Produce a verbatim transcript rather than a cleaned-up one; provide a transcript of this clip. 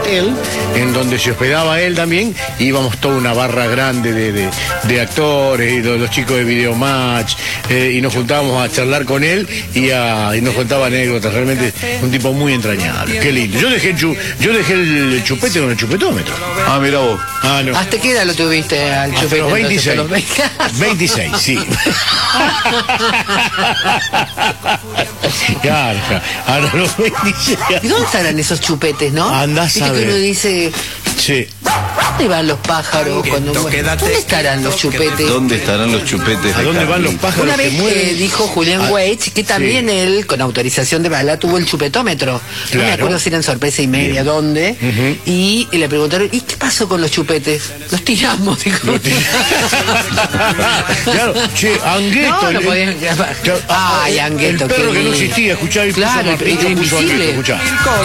hotel en donde se hospedaba él también, y íbamos toda una barra grande de, de, de actores y los, los chicos de Videomatch, eh, y nos juntábamos a charlar con él y, a, y nos contaba anécdotas. Realmente un tipo muy entrañable, qué lindo. Yo dejé el, chu, yo dejé el chupete con el chupetómetro. Ah, mira vos. Ah, no. ¿Hasta qué edad lo tuviste al Hasta chupete? los veintiséis. Entonces, los veintiséis, sí. Claro, a los veintiséis. ¿Y dónde estarán esos chupetes, no? Andás Viste a que ver. uno dice, Sí. ¿dónde van los pájaros? Cuando mueren? ¿Dónde estarán los chupetes? ¿Dónde estarán los chupetes? ¿A de dónde van los Carlín? pájaros Una que vez mueren? eh, dijo Julián Ah, Weitz que también sí. él, con autorización de bala, tuvo el chupetómetro. No me Claro. acuerdo si era en Sorpresa y Media, dónde. Ujú. y, y le preguntaron, ¿y qué pasó con los chupetes? Los tiramos, dijo. Claro, che, Angueto. No, no el- podían grabar. Claro, Ay, el- Angueto, El perro qué que no lindo. existía, escuchá, y Claro, puso, el- puso el Angueto, invisible. escuchá.